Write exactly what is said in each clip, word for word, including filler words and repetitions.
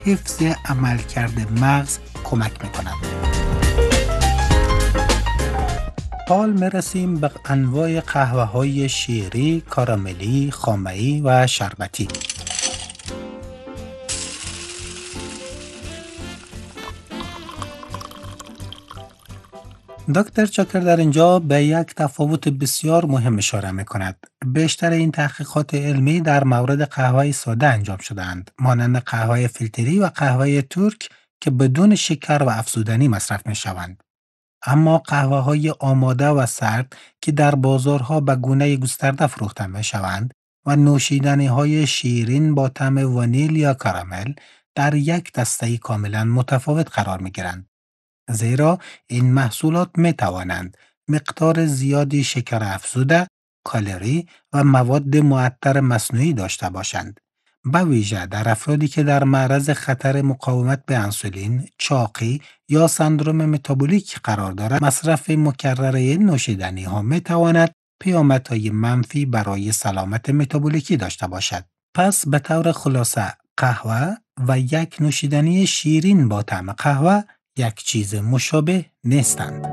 حفظ عملکرد مغز کمک می‌کند. حال می‌رسیم به انواع قهوه‌های شیری، کاراملی، خامه‌ای و شربتی. دکتر چاکر در اینجا به یک تفاوت بسیار مهم اشاره می‌کند. بیشتر این تحقیقات علمی در مورد قهوه ساده انجام شده‌اند، مانند قهوه فیلتری و قهوه ترک که بدون شکر و افزودنی مصرف می‌شوند. اما قهوه‌های آماده و سرد که در بازارها به گونه گسترده فروخته می‌شوند و نوشیدنی‌های شیرین با طعم وانیل یا کارامل در یک دسته کاملا متفاوت قرار می‌گیرند. زیرا این محصولات می توانند مقدار زیادی شکر افزوده، کالری و مواد معطر مصنوعی داشته باشند. به ویژه در افرادی که در معرض خطر مقاومت به انسولین، چاقی یا سندرم متابولیک قرار دارد، مصرف مکرر این نوشیدنی ها می تواند پیامدهای منفی برای سلامت متابولیکی داشته باشد. پس به طور خلاصه قهوه و یک نوشیدنی شیرین با طعم قهوه یک چیز مشابه نیستند.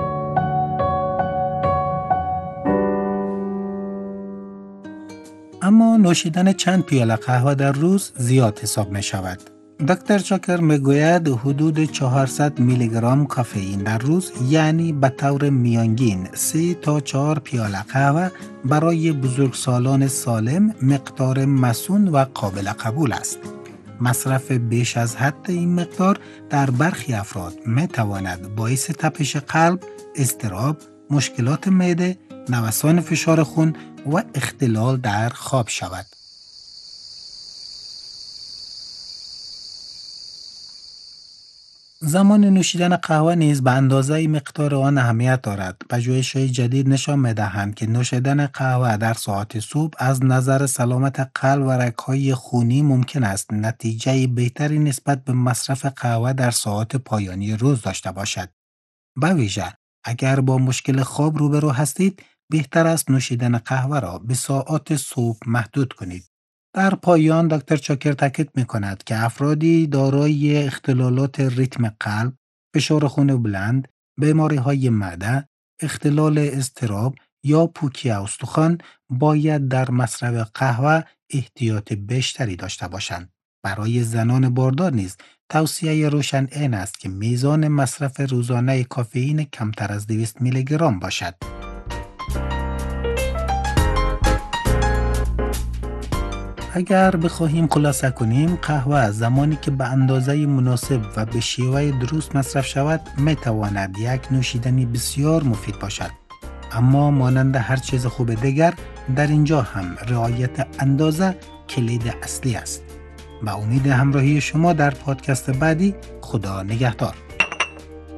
اما نوشیدن چند پیاله قهوه در روز زیاد حساب می شود. دکتر چاکر می گوید حدود چهارصد میلی گرم کافئین در روز، یعنی به طور میانگین سه تا چهار پیاله قهوه برای بزرگسالان سالم مقدار مسون و قابل قبول است. مصرف بیش از حد این مقدار در برخی افراد می تواند باعث تپش قلب، اضطراب، مشکلات معده، نوسان فشار خون و اختلال در خواب شود. زمان نوشیدن قهوه نیز به اندازه مقدار آن اهمیت دارد. پژوهش‌های جدید نشان می‌دهند که نوشیدن قهوه در ساعات صبح از نظر سلامت قلب و رگ‌های خونی ممکن است نتیجه بهتری نسبت به مصرف قهوه در ساعات پایانی روز داشته باشد. به ویژه اگر با مشکل خواب روبرو هستید، بهتر است نوشیدن قهوه را به ساعات صبح محدود کنید. در پایان دکتر چاکر تاکید می‌کند که افرادی دارای اختلالات ریتم قلب، فشار خون بلند، بیماری‌های معده، اختلال اضطراب یا پوکی استخوان باید در مصرف قهوه احتیاط بیشتری داشته باشند. برای زنان باردار نیز توصیه روشن این است که میزان مصرف روزانه کافئین کمتر از دویست میلی گرم باشد. اگر بخواهیم خلاصه کنیم، قهوه زمانی که به اندازه مناسب و به شیوه درست مصرف شود می تواند یک نوشیدنی بسیار مفید باشد. اما مانند هر چیز خوب دیگر، در اینجا هم رعایت اندازه کلید اصلی است. با امید همراهی شما در پادکست بعدی. خدا نگهدار.